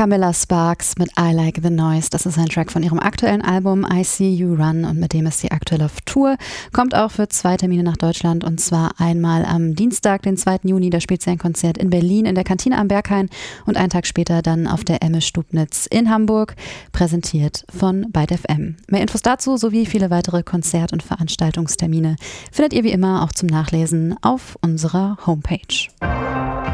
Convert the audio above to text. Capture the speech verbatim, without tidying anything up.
Camilla Sparks mit I Like the Noise. Das ist ein Track von ihrem aktuellen Album I See You Run und mit dem ist sie aktuell auf Tour. Kommt auch für zwei Termine nach Deutschland und zwar einmal am Dienstag, den zweiten Juni. Da spielt sie ein Konzert in Berlin in der Kantine am Berghain und einen Tag später dann auf der Emme Stubnitz in Hamburg, präsentiert von Byte F M. Mehr Infos dazu sowie viele weitere Konzert- und Veranstaltungstermine findet ihr wie immer auch zum Nachlesen auf unserer Homepage.